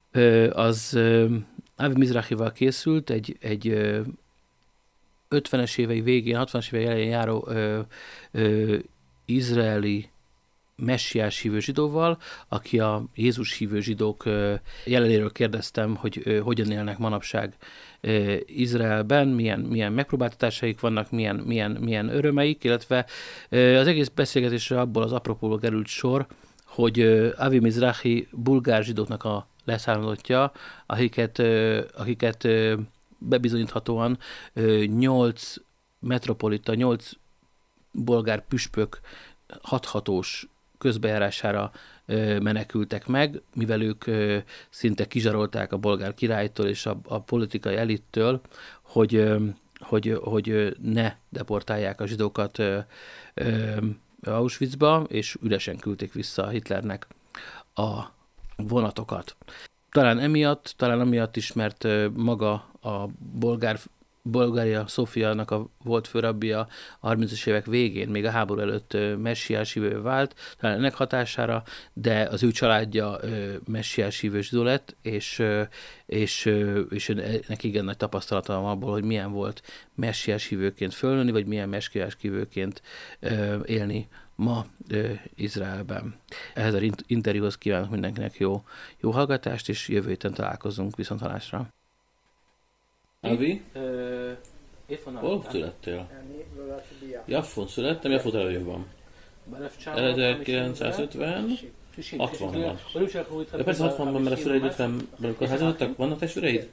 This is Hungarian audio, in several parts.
Az Avi Mizrahival készült, egy 50-es évei végén, 60-as évei elején járó izraeli messiás hívő zsidóval, aki a Jézus hívő zsidók jelenéről kérdeztem, hogy hogyan élnek manapság Izraelben, milyen megpróbáltatásaik vannak, milyen örömeik, illetve az egész beszélgetésre abból az apropóból került sor, hogy Avi Mizrahi bulgár zsidóknak a leszármazottja, akiket bebizonyíthatóan 8 metropolita, 8 bolgár püspök hathatós közbejárására menekültek meg, mivel ők szinte kizsarolták a bolgár királytól és a politikai elittől, hogy ne deportálják a zsidókat Auschwitzba, és üresen küldték vissza Hitlernek a vonatokat. Talán amiatt is, mert maga a Bulgária Szófiának a volt főrabbija a 30-as évek végén, még a háború előtt messiás hívő vált, talán ennek hatására, de az ő családja messiás hívő zsidó lett, és neki igen nagy tapasztalata van abból, hogy milyen volt messiás hívőként fölnőni, vagy milyen messiás hívőként élni ma Izraelben. Ehhez az interjúhoz kívánok mindenkinek jó hallgatást, és jövő héten találkozunk viszonthallásra. Avi? Hol születtél? Jaffon születtem, Jaffo Tel Avivban. 1950, 60-ban. De persze 60-ban, mert a szüleid 50-ben, amikor házasodtak, vannak testvéreid?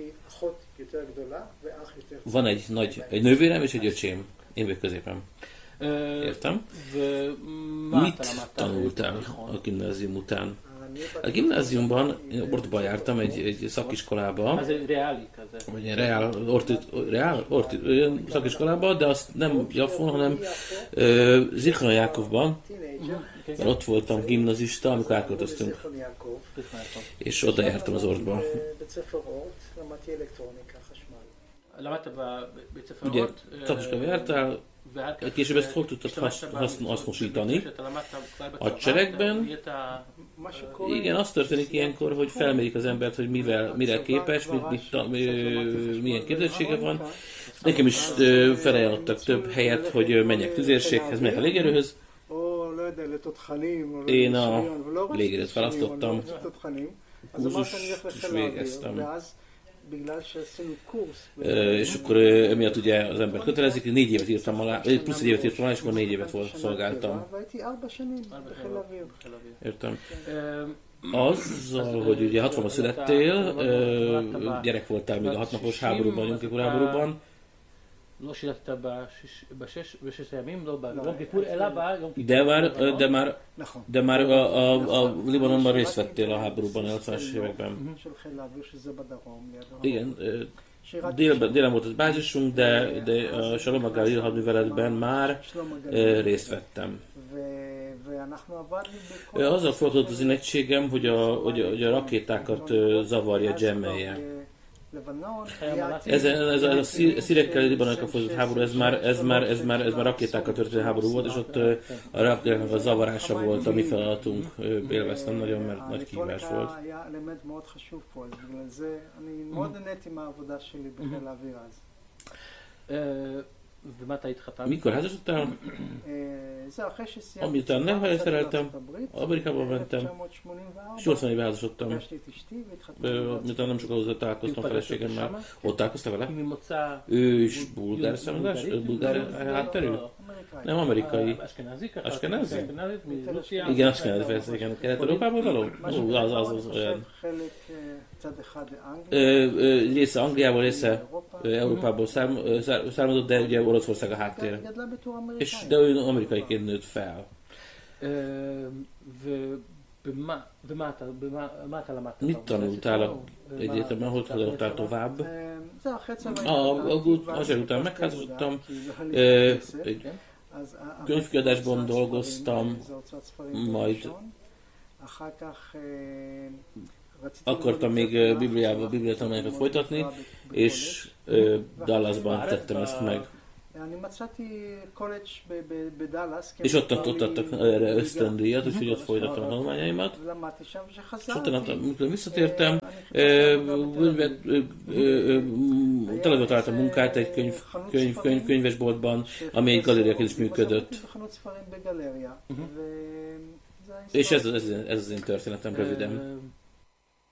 Van egy nővérem és egy öcsém. Én vagyok középen. Értem. Mit tanultál a gimnázium után? A gimnáziumban, én Ortban jártam egy szakiskolába, vagy egy reál szakiskolába, de azt nem Jaffon, hanem Zichron Jákovban, mert ott voltam gimnazista, amikor átköltöztünk, és oda jártam az Ortba. Ugye szakiskolába jártál, később ezt hogy tudtad hasznosítani? A cserekben, igen, az történik ilyenkor, hogy felmérik az embert, hogy mire képes, milyen képzettsége van. Nekem is felajánlottak több helyet, hogy menjek tüzérséghez, menjek a légierőhöz. Én a légierőt választottam, kurzust is végeztem. És akkor emiatt ugye az ember kötelezik, 4 évet írtam alá, plusz 1 évet írtam alá, és akkor 4 évet szolgáltam. Értem. Azzal, hogy ugye 60-ban születtél, gyerek voltál még a 6 napos háborúban, Jom Kipur háborúban. De már a Libanonban részt vettél a háborúban a 80-as években. Igen, délen volt az bázisunk, de a Shalom Agál hadműveletben már részt vettem. Azzal fordult az én egységem, hogy a rakétákat zavarja, jammelje. Ez a szírekkel Libanonokra folytatott háború, ez már rakétákkal történő háború volt, és ott a rakétáknak a zavarása volt a mi feladatunk. Élveztem nagyon, mert nagy kihívás volt. Mikor házasodtál? Amiután nem szereltem, Amerikában mentem, és 80 éve házasodtam. Miután nem sokkal hozzá találkoztam feleségemmel. Ott találkoztál vele? Ő is bulgár származás? Bulgár hátterű? Nem, amerikai. Askenazi? Igen, Askenazi persze, igen. Kelet-Európából való? Az olyan. Része Angliából, része Európából származott, de ugye Oroszország a háttér. De ő amerikaiként nőtt fel. Mit tanultál a egyetemen, hogy tanultál tovább? Azért után megházasodtam, egy könyvkiadásban dolgoztam, majd akartam még bibliatanulmányokat folytatni, és Dallasban tettem ezt meg. És ott adtak erre ösztöndíjat, úgyhogy ott folytattam a tanulmányaimat. És utána, amikor visszatértem, találva találtam munkát egy könyvesboltban, ami egy galériaként is működött. És ez az én történetem röviden.